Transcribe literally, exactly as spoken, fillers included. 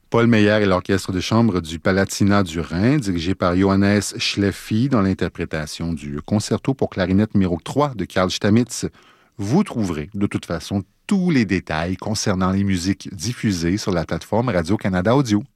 Paul Meyer et l'orchestre de chambre du Palatinat du Rhin, dirigé par Johannes Schleffi, dans l'interprétation du concerto pour clarinette numéro trois de Carl Stamitz. Vous trouverez de toute façon tous les détails concernant les musiques diffusées sur la plateforme Radio-Canada Audio.